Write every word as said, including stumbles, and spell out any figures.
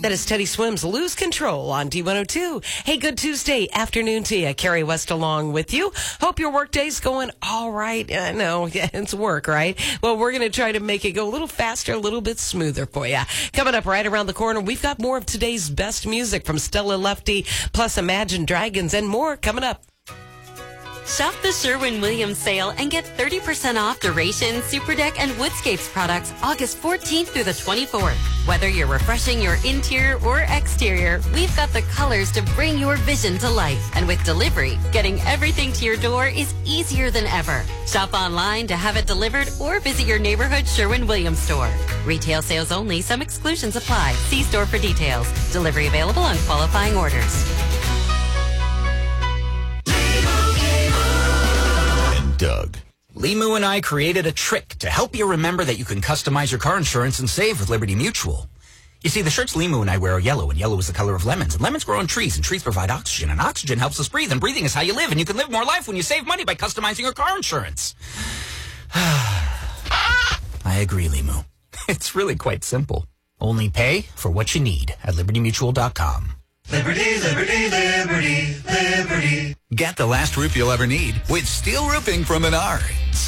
That is Teddy Swims' Lose Control on D one oh two. Hey, good Tuesday afternoon to you. Carrie West along with you. Hope your work day's going all right. I know, yeah, it's work, right? Well, we're going to try to make it go a little faster, a little bit smoother for you. Coming up right around the corner, we've got more of today's best music from Stella Lefty, plus Imagine Dragons and more coming up. Shop the Sherwin-Williams sale and get thirty percent off Duration, Superdeck, and Woodscapes products August fourteenth through the twenty-fourth. Whether you're refreshing your interior or exterior, we've got the colors to bring your vision to life. And with delivery, getting everything to your door is easier than ever. Shop online to have it delivered or visit your neighborhood Sherwin-Williams store. Retail sales only. Some exclusions apply. See store for details. Delivery available on qualifying orders. Doug. Limu and I created a trick to help you remember that you can customize your car insurance and save with Liberty Mutual. You see, the shirts Limu and I wear are yellow, and yellow is the color of lemons, and lemons grow on trees, and trees provide oxygen, and oxygen helps us breathe, and breathing is how you live, and you can live more life when you save money by customizing your car insurance. I agree, Limu. It's really quite simple. Only pay for what you need at liberty mutual dot com. Liberty, liberty, liberty, liberty. Get the last roof you'll ever need with steel roofing from Menards.